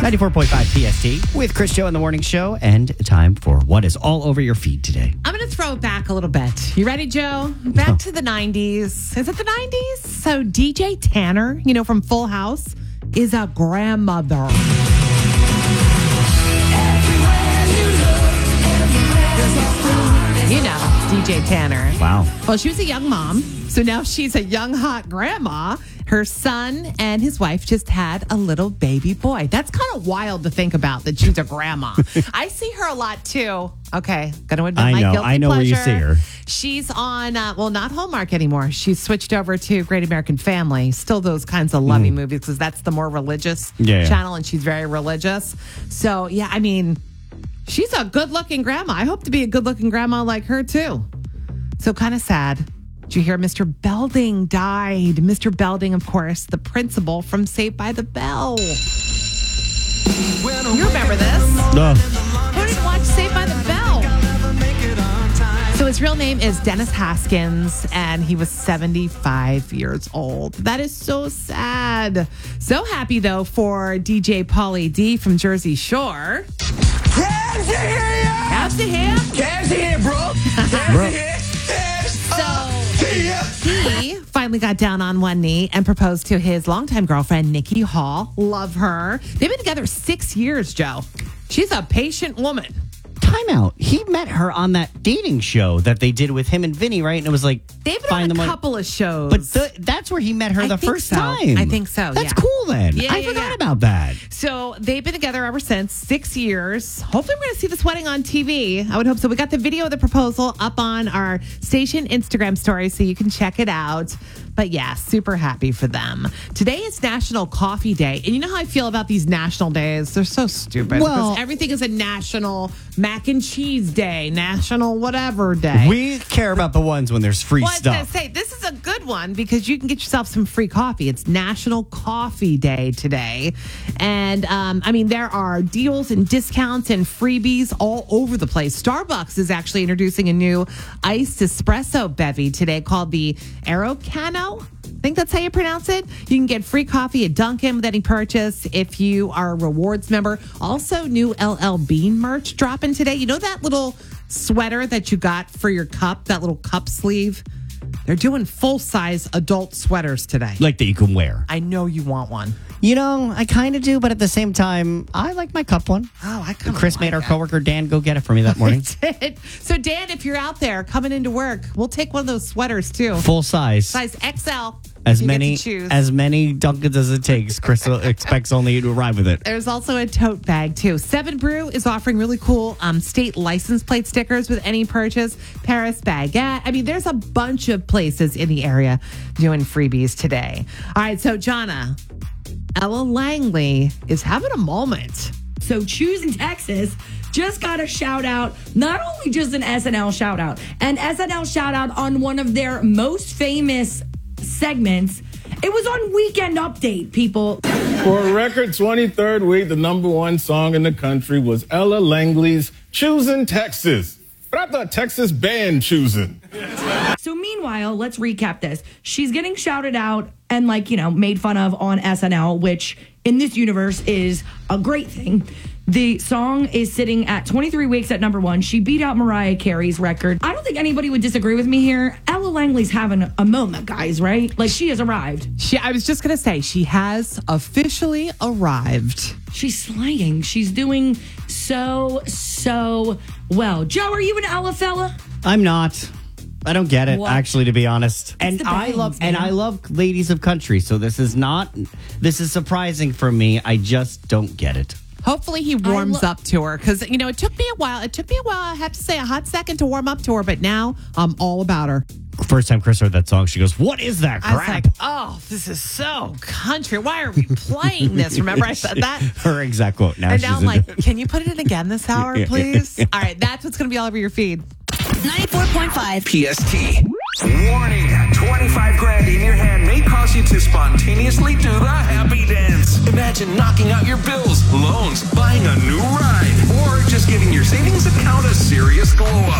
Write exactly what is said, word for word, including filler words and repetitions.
ninety-four point five P S T with Chris Joe in the morning show, and time for what is all over your feed today. I'm going to throw it back a little bit. You ready, Joe? Back no. to the nineties. Is it the nineties? So D J Tanner, you know, from Full House, is a grandmother. You know, D J Tanner. Wow. Well, she was a young mom, so now she's a young, hot grandma. Her son and his wife just had a little baby boy. That's kind of wild to think about, that she's a grandma. I see her a lot, too. Okay, gonna admit I my know, guilty I know pleasure. where you see her. She's on, uh, well, not Hallmark anymore. She's switched over to Great American Family. Still those kinds of lovey mm. movies, because that's the more religious yeah, yeah. channel, and she's very religious. So, yeah, I mean... she's a good-looking grandma. I hope to be a good-looking grandma like her, too. So kind of sad. Did you hear Mister Belding died? Mister Belding, of course, the principal from Saved by the Bell. You remember this? No. Who didn't watch Saved by the Bell? So his real name is Dennis Haskins, and he was seventy-five years old. That is so sad. So happy, though, for D J Pauly D from Jersey Shore. Cabs in here! Cabs in here? Cabs in here, bro! Cabs in here! So he finally got down on one knee and proposed to his longtime girlfriend, Nikki Hall. Love her. They've been together six years, Joe. She's a patient woman. Time out. He met her on that dating show that they did with him and Vinny, right? And it was like, they've been find on a them couple on, of shows. But the, that's where he met her I the think first so. time. I think so. That's yeah. cool then. Yeah, I yeah, forgot yeah. about that. So they've been together ever since, six years. Hopefully we're going to see this wedding on T V. I would hope so. We got the video of the proposal up on our station Instagram story, so you can check it out. But yeah, super happy for them. Today is National Coffee Day. And you know how I feel about these national days? They're so stupid. Well, because everything is a national mac and cheese day, national whatever day. We care about the ones when there's free well, stuff. I was going to say, this is a good one because you can get yourself some free coffee. It's National Coffee Day today. And, um, I mean, there are deals and discounts and freebies all over the place. Starbucks is actually introducing a new iced espresso bevy today called the Aerocano. I think that's how you pronounce it. You can get free coffee at Dunkin' with any purchase if you are a rewards member. Also, new L L Bean merch dropping today. You know that little sweater that you got for your cup, that little cup sleeve? They're doing full-size adult sweaters today. Like that you can wear. I know you want one. You know, I kind of do, but at the same time, I like my cup one. Oh, I kind of Chris like made our it. coworker Dan go get it for me that morning. I did. So, Dan, if you're out there coming into work, we'll take one of those sweaters, too. Full size. Size X L. As You get many to choose. as many Dunkins as it takes. Chris expects only you to arrive with it. There's also a tote bag, too. Seven Brew is offering really cool um, state license plate stickers with any purchase. Paris Baguette. I mean, there's a bunch of places in the area doing freebies today. All right, so, Jonna, Ella Langley is having a moment. So Choosing Texas just got a shout out, not only just an S N L shout out, an S N L shout out on one of their most famous segments. It was on Weekend Update, people. For a record twenty-third week, the number one song in the country was Ella Langley's Choosing Texas. But I thought Texas banned choosing. So meanwhile, let's recap this. She's getting shouted out and, like, you know, made fun of on S N L, which in this universe is a great thing. The song is sitting at twenty-three weeks at number one. She beat out Mariah Carey's record. I don't think anybody would disagree with me here. Ella Langley's having a moment, guys, right? Like, she has arrived. She, I was just going to say, she has officially arrived. She's sliding. She's doing so, so well. Joe, are you an Ella fella? I'm not. I don't get it, What? actually, to be honest. And the I bangs, love man. and I love ladies of country, so this is not this is surprising for me. I just don't get it. Hopefully he warms lo- up to her because, you know, it took me a while. It took me a while, I have to say, a hot second to warm up to her, but now I'm all about her. First time Chris heard that song, she goes, "What is that I was crap?" like, oh, this is so country. Why are we playing this? Remember I said that? Her exact quote. Now And she's now I'm in like, it. can you put it in again this hour, Yeah. please? All right, that's what's going to be all over your feed. ninety-four point five P S T. Warning, twenty-five grand in your hand may cause you to spontaneously do the happy dance. Imagine knocking out your bills, loans, buying a new ride, or just giving your savings account a serious glow up.